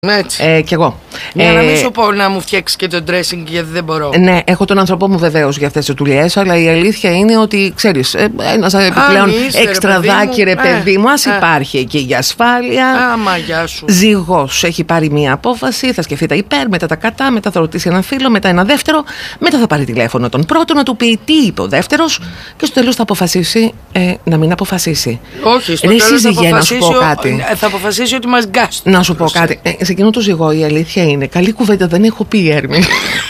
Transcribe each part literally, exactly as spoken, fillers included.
Έτσι. Ε, κι εγώ. Για ε, να μην σου πω να μου φτιάξει και το dressing, γιατί δεν μπορώ. Ναι, έχω τον άνθρωπό μου βεβαίως για αυτές τις δουλειές, αλλά η αλήθεια είναι ότι ξέρεις, ένας επιπλέον εξτραδάκι, ρε παιδί μου, ας υπάρχει εκεί για ασφάλεια. Άμα, γεια σου. Ζυγός έχει πάρει μία απόφαση, θα σκεφτεί τα υπέρ, μετά τα κατά, μετά θα ρωτήσει έναν φίλο, μετά ένα δεύτερο, μετά θα πάρει τηλέφωνο τον πρώτο να του πει τι είπε ο δεύτερος και στο τέλος θα αποφασίσει ε, να μην αποφασίσει. Όχι, στο Ρε, τέλος θα συζυγέ, να σου πω αποφασίσει, κάτι. θα αποφασίσει ότι μας γκάστηκε. Να σου πω κάτι. Ε, σε εκείνο το ζυγό η αλήθεια είναι, καλή κουβέντα δεν έχω πει, Έρμη.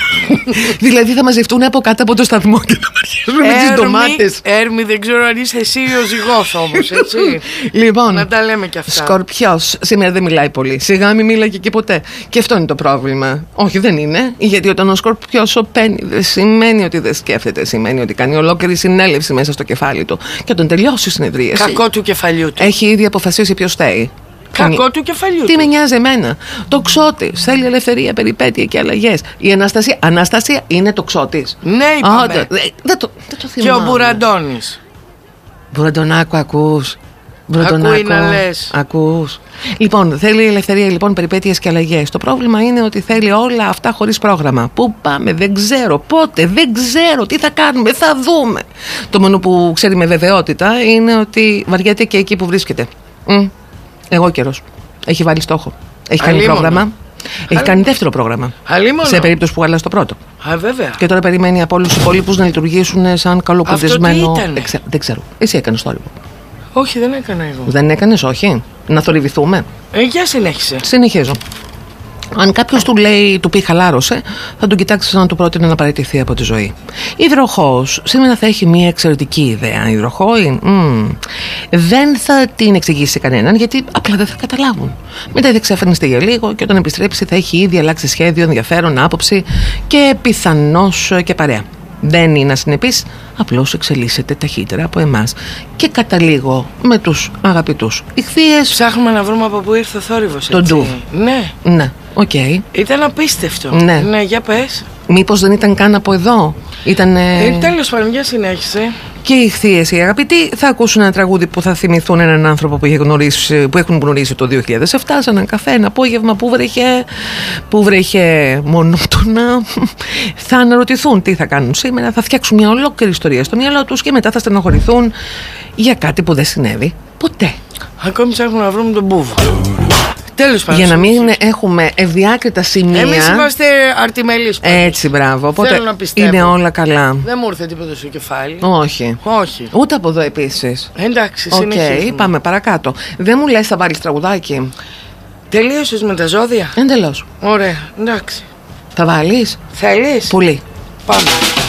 Δηλαδή θα μαζευτούν από κάτω από το σταθμό και θα αρχίσουν με τις ντομάτες. Έρμη, δεν ξέρω αν είσαι εσύ ο ζυγός όμως, έτσι. Λοιπόν, να τα λέμε κι αυτά. Σκορπιός σήμερα δεν μιλάει πολύ. Σιγά μην μίλαγε και ποτέ. Και αυτό είναι το πρόβλημα. Όχι, δεν είναι. Γιατί όταν ο Σκορπιός σωπαίνει, δεν σημαίνει ότι δεν σκέφτεται. Σημαίνει ότι κάνει ολόκληρη συνέλευση μέσα στο κεφάλι του. Και όταν τελειώσει η συνεδρίαση. Κακό του κεφαλιού του. Έχει ήδη αποφασίσει ποιος θέλει. Κακό του κεφαλιού. Τι με νοιάζει εμένα. Το ξώτης θέλει ελευθερία, περιπέτεια και αλλαγές. Η Αναστασία, Αναστασία είναι το ξώτης. Ναι, είπαμε. Α, το, δε, δεν το, δεν το θυμάμαι. Και ο Μπουραντώνης. Μπουραντονάκο, ακούς. Ακούει να λες. Ακούς. Λοιπόν, θέλει ελευθερία, λοιπόν, περιπέτειες και αλλαγές. Το πρόβλημα είναι ότι θέλει όλα αυτά χωρίς πρόγραμμα. Πού πάμε, δεν ξέρω. Πότε, δεν ξέρω. Τι θα κάνουμε, θα δούμε. Το μόνο που ξέρει με βεβαιότητα είναι ότι βαριέται και εκεί που βρίσκεται. Mm. Εγώ καιρός. Έχει βάλει στόχο. Έχει κάνει Αλίμονο. πρόγραμμα. Έχει Αλ... κάνει δεύτερο πρόγραμμα. Αλίμονο. Σε περίπτωση που άλλασε το πρώτο. Α, βέβαια. Και τώρα περιμένει από όλους τους υπόλοιπους να λειτουργήσουν σαν καλοποντισμένο. Αυτό τι ήτανε? Δεν ξέρω, δεν ξέρω. Εσύ έκανες το άλλο. Όχι, δεν έκανα εγώ. Δεν έκανες, όχι. Να θορυβηθούμε. Ε, για συνέχισε. Συνεχίζω. Αν κάποιος του λέει, του πει χαλάρωσε, θα τον κοιτάξει σαν να του πρότεινε να παραιτηθεί από τη ζωή. Υδροχόος σήμερα θα έχει μια εξαιρετική ιδέα. Υδροχόη, mm, δεν θα την εξηγήσει σε κανέναν, γιατί απλά δεν θα καταλάβουν. Μετά θα εξαφανιστεί για λίγο και όταν επιστρέψει θα έχει ήδη αλλάξει σχέδιο, ενδιαφέρον, άποψη και πιθανώς και παρέα. Δεν είναι ασυνεπής, απλώς εξελίσσεται ταχύτερα από εμάς. Και καταλήγω με τους αγαπητούς ιχθύες. Ψάχνουμε να βρούμε από πού ήρθε ο θόρυβος, Τον έτσι. ντουβ. Ναι. Ναι, οκ. Okay. Ήταν απίστευτο. Ναι. Ναι, για πες. Μήπως δεν ήταν καν από εδώ. Ήταν. Ε, τέλος πάντων, για συνέχισε. Και οι ιχθύες οι αγαπητοί θα ακούσουν ένα τραγούδι που θα θυμηθούν έναν άνθρωπο που, είχε γνωρίσει, που έχουν γνωρίσει το δύο χιλιάδες επτά σε έναν καφέ, ένα απόγευμα που βρέχε, που βρέχε μονότονα. Θα αναρωτηθούν τι θα κάνουν σήμερα, θα φτιάξουν μια ολόκληρη ιστορία στο μυαλό τους και μετά θα στενοχωρηθούν για κάτι που δεν συνέβη ποτέ. Ακόμη ψάχνουμε να βρούμε τον Μπούβο. Τέλος πάντων. Για να μην έχουμε ευδιάκριτα σημεία. Εμείς είμαστε αρτιμελείς. Έτσι, μπράβο. Οπότε θέλω να πιστεύω. είναι όλα καλά. Δεν μου ήρθε τίποτα στο κεφάλι. Όχι. Όχι. Ούτε από εδώ επίσης. Εντάξει, Οκ, συνεχίζουμε. πάμε παρακάτω. Δεν μου λες θα βάλεις τραγουδάκι. Τελείωσες με τα ζώδια. Εντελώς. Ωραία, εντάξει. Θα βάλεις. Θέλεις. Πολύ. Πάμε.